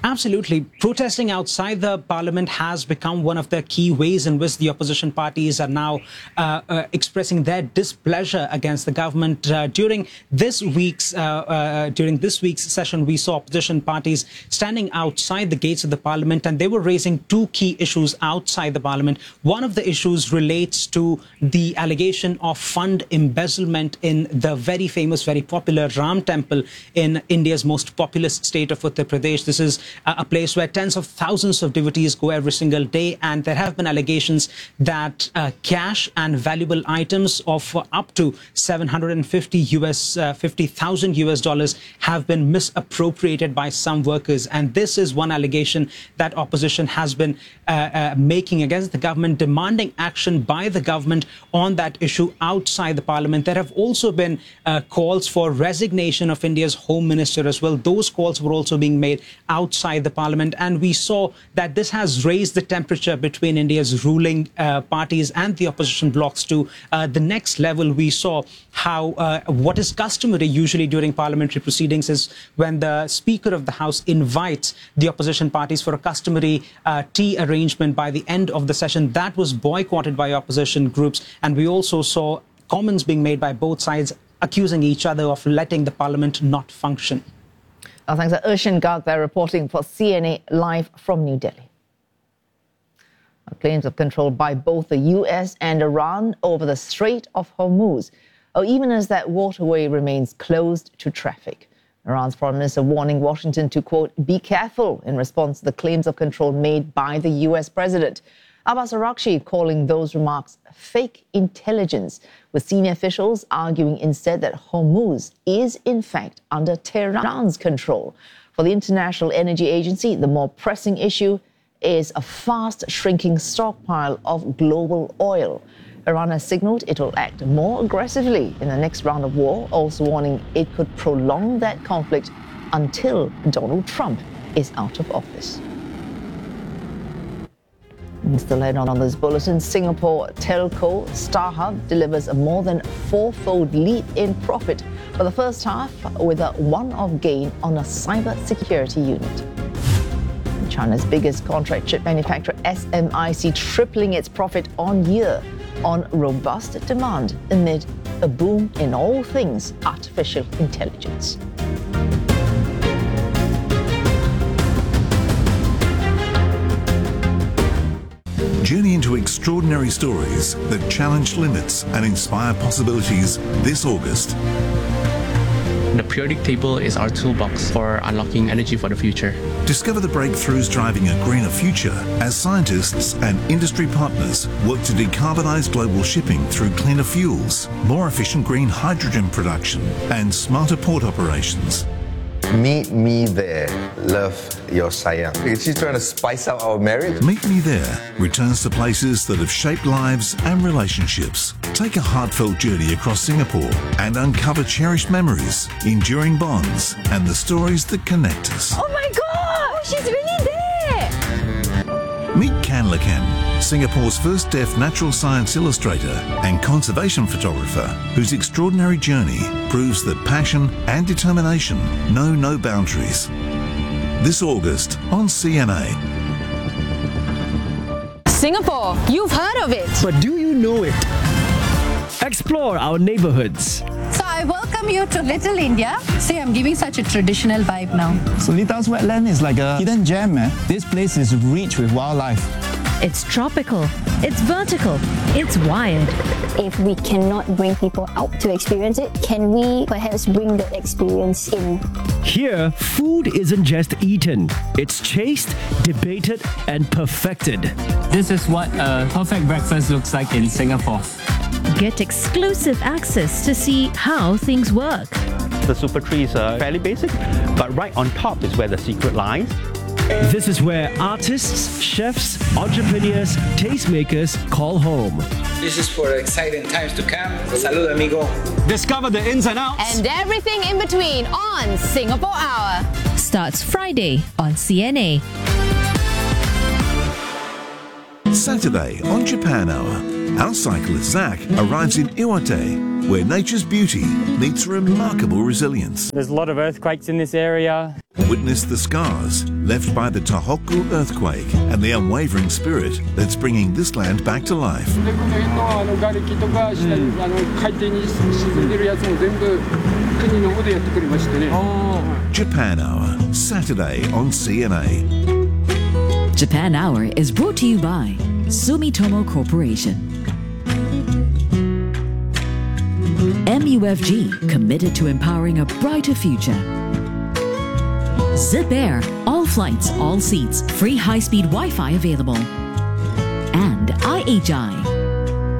Absolutely. Protesting outside the parliament has become one of the key ways in which the opposition parties are now expressing their displeasure against the government. During this week's session, we saw opposition parties standing outside the gates of the parliament, and they were raising two key issues outside the parliament. One of the issues relates to the allegation of fund embezzlement in the very famous, very popular Ram Temple in India's most populous state of Uttar Pradesh. This is a place where tens of thousands of devotees go every single day, and there have been allegations that cash and valuable items of up to $50,000 have been misappropriated by some workers. And this is one allegation that opposition has been making against the government, demanding action by the government on that issue outside the parliament. There have also been calls for resignation of India's Home Minister as well. Those calls were also being made outside the parliament, and we saw that this has raised the temperature between India's ruling parties and the opposition blocs to the next level. We saw how what is customary usually during parliamentary proceedings is when the Speaker of the House invites the opposition parties for a customary tea arrangement by the end of the session. That was boycotted by opposition groups, and we also saw comments being made by both sides accusing each other of letting the parliament not function. Thanks to Urshan Garg there reporting for CNA live from New Delhi. Claims of control by both the US and Iran over the Strait of Hormuz, even as that waterway remains closed to traffic. Iran's foreign minister warning Washington to, quote, be careful in response to the claims of control made by the US president. Abbas Araghchi calling those remarks fake intelligence, with senior officials arguing instead that Hormuz is in fact under Tehran's control. For the International Energy Agency, the more pressing issue is a fast-shrinking stockpile of global oil. Iran has signaled it will act more aggressively in the next round of war, also warning it could prolong that conflict until Donald Trump is out of office. Still ahead on this bulletin, Singapore telco StarHub delivers a more than four-fold leap in profit for the first half, with a one-off gain on a cyber security unit. China's biggest contract chip manufacturer SMIC tripling its profit on year on robust demand amid a boom in all things artificial intelligence. Journey into extraordinary stories that challenge limits and inspire possibilities this August. The periodic table is our toolbox for unlocking energy for the future. Discover the breakthroughs driving a greener future as scientists and industry partners work to decarbonize global shipping through cleaner fuels, more efficient green hydrogen production, and smarter port operations. Meet me there. Love, your sayang. Is she trying to spice up our marriage? Meet Me There returns to places that have shaped lives and relationships. Take a heartfelt journey across Singapore and uncover cherished memories, enduring bonds, and the stories that connect us. Oh my God! She's really there! Meet Kan Lakan, Singapore's first deaf natural science illustrator and conservation photographer, whose extraordinary journey proves that passion and determination know no boundaries. This August on CNA. Singapore, you've heard of it. But do you know it? Explore our neighborhoods. So I welcome you to Little India. See, I'm giving such a traditional vibe now. Seletar's wetland is like a hidden gem, man. This place is rich with wildlife. It's tropical, it's vertical, it's wild. If we cannot bring people out to experience it, can we perhaps bring the experience in? Here, food isn't just eaten, it's chased, debated, and perfected. This is what a perfect breakfast looks like in Singapore. Get exclusive access to see how things work. The super trees are fairly basic, but right on top is where the secret lies. This is where artists, chefs, entrepreneurs, tastemakers call home. This is for exciting times to come. Salud, amigo. Discover the ins and outs. And everything in between on Singapore Hour. Starts Friday on CNA. Saturday on Japan Hour, our cyclist Zach arrives in Iwate, where nature's beauty meets remarkable resilience. There's a lot of earthquakes in this area. Witness the scars left by the Tohoku earthquake and the unwavering spirit that's bringing this land back to life. Japan Hour, Saturday on CNA. Japan Hour is brought to you by Sumitomo Corporation. MUFG, committed to empowering a brighter future. Zip Air, all flights, all seats, free high-speed Wi-Fi available. And IHI,